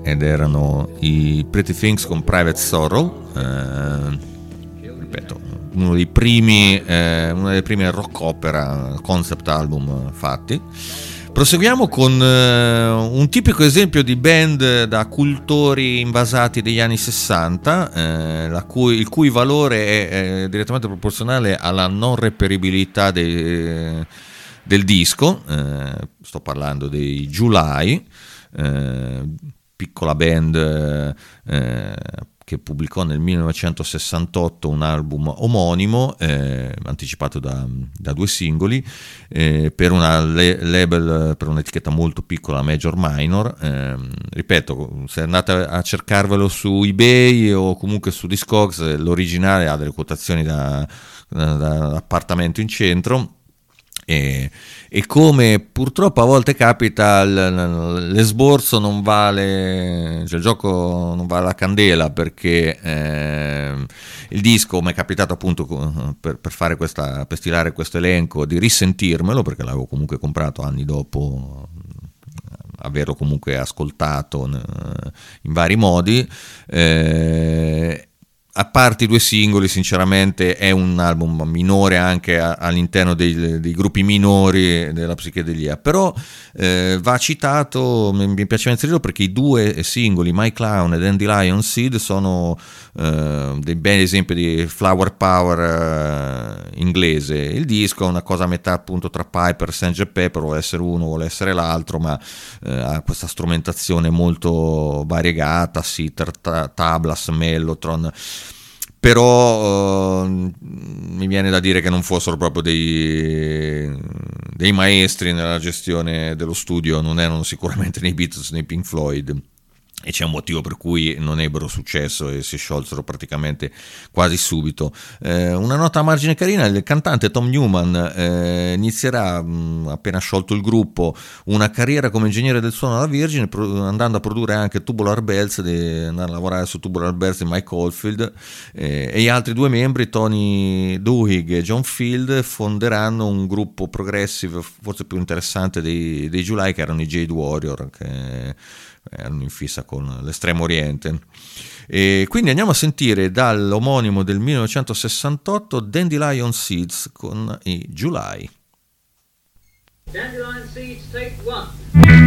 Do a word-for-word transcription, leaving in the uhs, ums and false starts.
ed erano i Pretty Things con Private Sorrow, eh, ripeto, uno dei primi, eh, una delle prime rock opera concept album fatti. Proseguiamo con eh, un tipico esempio di band da cultori invasati degli anni sessanta, eh, la cui, il cui valore è, è direttamente proporzionale alla non reperibilità dei, del disco. Eh, sto parlando dei July, eh, piccola band eh, che pubblicò nel millenovecentosessantotto un album omonimo, eh, anticipato da, da due singoli, eh, per una le- label, per un'etichetta molto piccola, Major Minor. Eh, ripeto, se andate a cercarvelo su eBay o comunque su Discogs, l'originale ha delle quotazioni da, da, da appartamento in centro. E, e come purtroppo a volte capita, l'esborso non vale, cioè il gioco non vale la candela, perché eh, il disco, mi è capitato appunto per, per fare questa, per stilare questo elenco, di risentirmelo, perché l'avevo comunque comprato anni dopo averlo comunque ascoltato in vari modi. Eh, A parte i due singoli, sinceramente è un album minore anche a, all'interno dei, dei gruppi minori della psichedelia, però eh, va citato, mi, mi piaceva inserirlo perché i due singoli, My Clown e Dandelion Seed, sono eh, dei bei esempi di flower power eh, inglese. Il disco è una cosa a metà appunto tra Piper e sergeant Pepper, vuole essere uno, vuole essere l'altro, ma eh, ha questa strumentazione molto variegata, sitar, ta- tablas, mellotron. Però uh, mi viene da dire che non fossero proprio dei, dei maestri nella gestione dello studio, non erano sicuramente nei Beatles nei Pink Floyd, e c'è un motivo per cui non ebbero successo e si sciolsero praticamente quasi subito. Eh, una nota a margine carina: il cantante Tom Newman eh, inizierà, mh, appena sciolto il gruppo, una carriera come ingegnere del suono alla Virgin, pro- andando a produrre anche Tubular Bells, di andare a lavorare su Tubular Bells di Mike Oldfield, eh, e gli altri due membri, Tony Duhigg e John Field, fonderanno un gruppo progressive forse più interessante dei, dei July, che erano i Jade Warrior, che erano in fissa con l'Estremo Oriente. E quindi andiamo a sentire dall'omonimo del millenovecentosessantotto Dandelion Seeds con i July. Dandelion Seeds, take one.